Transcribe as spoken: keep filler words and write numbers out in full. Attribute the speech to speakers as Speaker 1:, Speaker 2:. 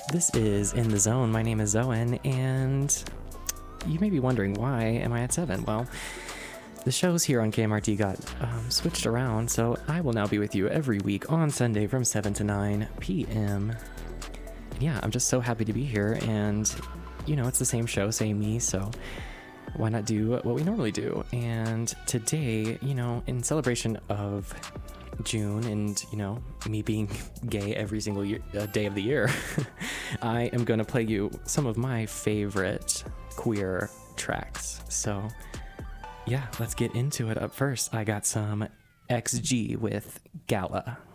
Speaker 1: This is In the Zone. My name is Zoen, and you may be wondering, why am I at seven? Well, the shows here on K M R T got um, switched around, so I will now be with you every week on Sunday from seven to nine p m And yeah, I'm just so happy to be here, and, you know, it's the same show, same me, so why not do what we normally do? And today, you know, in celebration of June and, you know, me being gay every single year, uh, day of the year, I am going to play you some of my favorite queer tracks. So yeah, let's get into it. Up first, I got some X G with Gala.